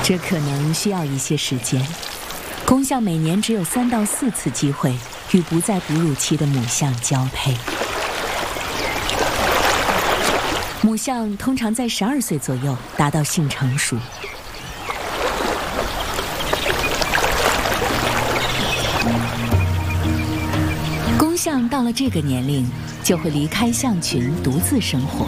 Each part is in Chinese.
这可能需要一些时间。公象每年只有3到4次机会与不在哺乳期的母象交配。母象通常在12岁左右达到性成熟。公象到了这个年龄，就会离开象群，独自生活。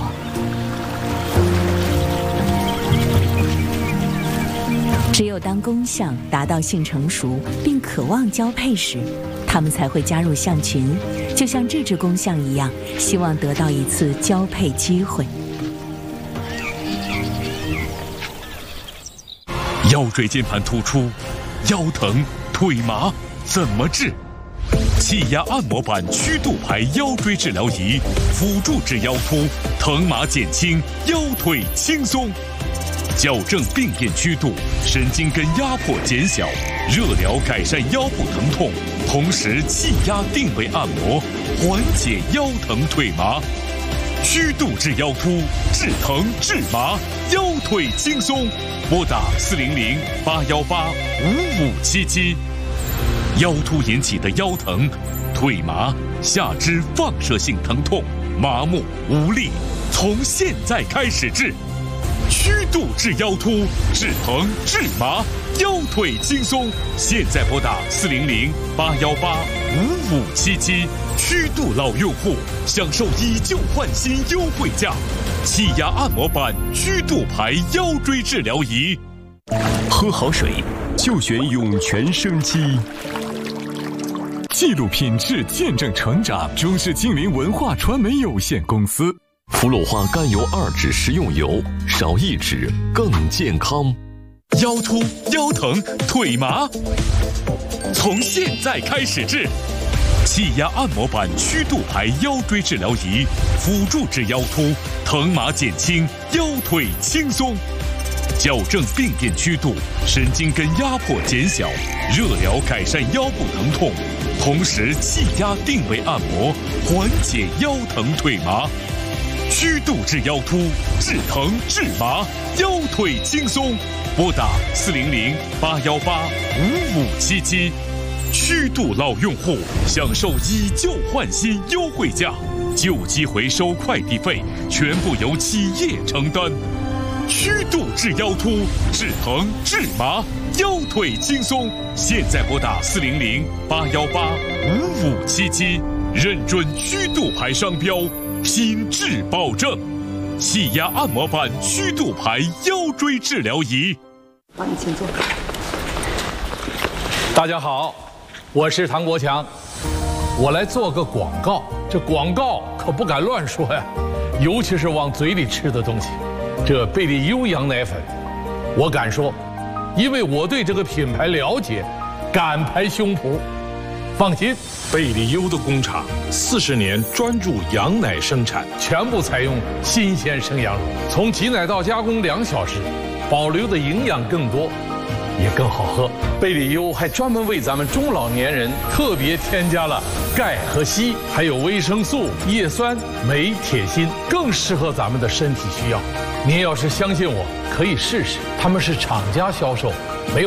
只有当公象达到性成熟并渴望交配时，它们才会加入象群，就像这只公象一样，希望得到一次交配机会。 腰椎间盘突出、腰疼、腿麻怎么治？气压按摩板曲度排腰椎治疗仪，辅助治腰突，疼麻减轻，腰腿轻松。矫正病变曲度，神经根压迫减小，热疗改善腰部疼痛，同时气压定位按摩，缓解腰疼腿麻。曲度治腰突，治疼治麻，腰腿轻松。拨打400-818-5577。腰突引起的腰疼、腿麻、下肢放射性疼痛、麻木无力，从现在开始治。曲度治腰突，治疼治麻，腰腿轻松。现在拨打400-818-5577。曲度老用户享受以旧换新优惠价，气压按摩板曲度排腰椎治疗仪。 喝好水就选涌泉生机。记录品质，见证成长。中视金陵文化传媒有限公司。 福鲁化甘油2酯食用油，少1酯更健康。 腰突、腰疼、腿麻，从现在开始治。气压按摩板曲度排腰椎治疗仪，辅助治腰突，疼麻减轻，腰腿轻松。矫正病变曲度，神经根压迫减小，热疗改善腰部疼痛，同时气压定位按摩，缓解腰疼腿麻。曲度治腰突，治疼治麻，腰腿轻松。拨打400-818-5577。曲度老用户享受以旧换新优惠价，旧机回收快递费全部由企业承担。曲度治腰突，治疼治麻，腰腿轻松。现在拨打400-818-5577，认准曲度牌商标，品质保证。气压按摩板曲度牌腰椎治疗仪。 好，你请坐。 大家好，我是唐国强，我来做个广告。这广告可不敢乱说呀，尤其是往嘴里吃的东西。这贝利优羊奶粉，我敢说，因为我对这个品牌了解，敢拍胸脯。放心， 贝利优的工厂40年专注羊奶生产， 全部采用新鲜生羊乳，从挤奶到加工2小时，保留的营养更多，也更好喝。贝利优还专门为咱们中老年人特别添加了钙和硒，还有维生素、叶酸、镁、铁、锌，更适合咱们的身体需要。您要是相信我，可以试试。他们是厂家销售，